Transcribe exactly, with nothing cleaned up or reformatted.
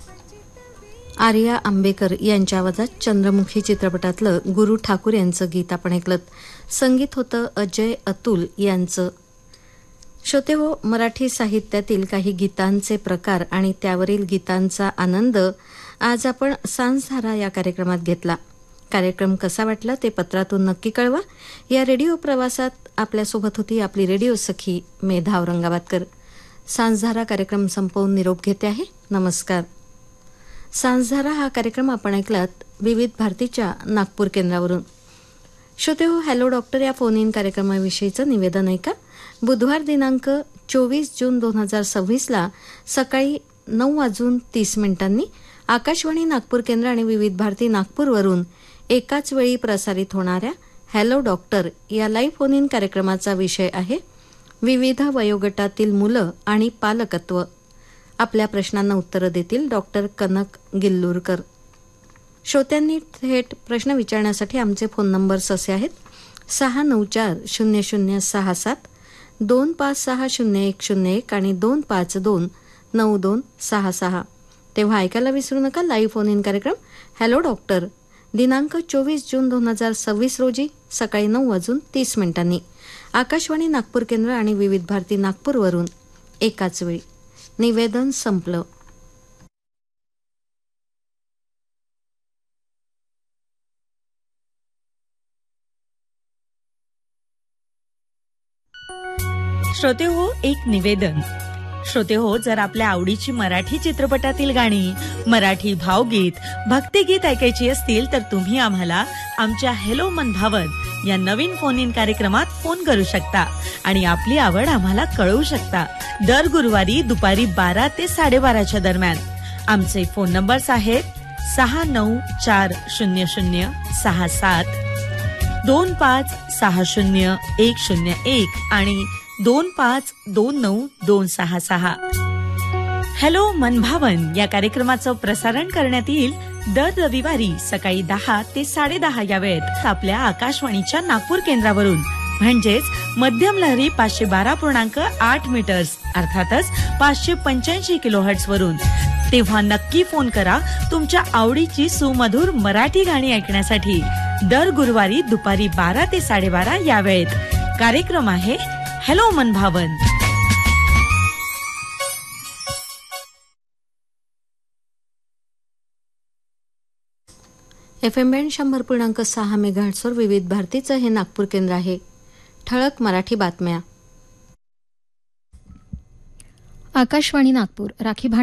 आर्या आंबेकर यांच्या आवाजात चंद्रमुखी चित्रपटातलं गुरु ठाकूर यांचं गीत आपण ऐकलं. संगीत होतं अजय अतुल यांचं. श्रोते हो, मराठी साहित्यातील काही गीतांचे प्रकार आणि त्यावरील गीतांचा आनंद आज आपण सांजधारा या कार्यक्रमात घेतला. कार्यक्रम कसा वाटला ते पत्रातून नक्की कळवा. या रेडिओ प्रवासात आपल्यासोबत होती आपली रेडिओ सखी मेधा औरंगाबादकर. सांजधारा कार्यक्रम संपवून निरोप घेते आहे. नमस्कार. सांजधारा हा कार्यक्रम आपण ऐकलात विविध भारतीच्या नागपूर केंद्रावरून. श्रोते हो, हॅलो डॉक्टर या फोन इन कार्यक्रमाविषयीचं निवेदन ऐका. बुधवार दिनांक चोवीस जून दोन हजार सव्वीसला सकाळी नऊ वाजून तीस मिनिटांनी आकाशवाणी नागपूर केंद्र आणि विविध भारती नागपूरवरून एकाच वेळी प्रसारित होणाऱ्या हॅलो डॉक्टर या लाईव्ह फोन इन कार्यक्रमाचा विषय आहे विविध वयोगटातील मुलं आणि पालकत्व. आपल्या प्रश्नांना उत्तरं देतील डॉक्टर कनक गिल्लूरकर. श्रोत्यांनी थेट प्रश्न विचारण्यासाठी आमचे फोन नंबर्स असे आहेत: सहा नऊ चार शून्य शून्य सहा सात, दोन पाच सहा शून्य एक शून्य एक आणि दोन पाच दोन नऊ दोन सहा सहा. तेव्हा ऐकायला विसरू नका लाईव्ह फोन इन कार्यक्रम हॅलो डॉक्टर दिनांक चोवीस जून दोन हजार सव्वीस रोजी सकाळी नऊ वाजून तीस मिनिटांनी आकाशवाणी नागपूर केंद्र आणि विविध भारती नागपूरवरून एकाच वेळी. निवेदन संपलं. श्रोते हो, एक निवेदन. श्रोते हो, जर आपल्या आवडीची मराठी चित्रपटातील गाणी, मराठी भावगीत, भक्तिगीत ऐकायची असतील तर तुम्ही आम्हाला आमच्या हेलो मन भावन या नवीन फोन इन कार्यक्रमात फोन करू शकता आणि आपली आवड आम्हाला कळवू शकता. दर गुरुवारी दुपारी बारा ते साडेबाराच्या दरम्यान. आमचे फोन नंबर्स आहेत सहा नऊ चार शून्य शून्य सहा सात, दोन पाच सहा शून्य एक शून्य एक आणि दोन पाच दोन नऊ दोन सहा सहा. हॅलो मनभावन या कार्यक्रमाचं प्रसारण करण्यात येईल दर रविवारी सकाळी दहा ते साडेदहा या वेळेत आपल्या आकाशवाणीच्या नागपूर केंद्रावरून, म्हणजेच मध्यम लहरी पाचशे बारा पूर्णांक आठ मीटर्स अर्थातच पाचशे पंच्याऐंशी किलो हर्ट्स वरून. तेव्हा नक्की फोन करा तुमच्या आवडीची सुमधुर मराठी गाणी ऐकण्यासाठी. दर गुरुवारी दुपारी बारा ते साडेबारा या वेळेत कार्यक्रम आहे हॅलो मनभावन. एफ एम बँड शंभर पूर्णांक सहा मेगाहर्ट्सवर विविध भारतीचं हे नागपूर केंद्र आहे. ठळक मराठी बातम्या. आकाशवाणी नागपूर. राखी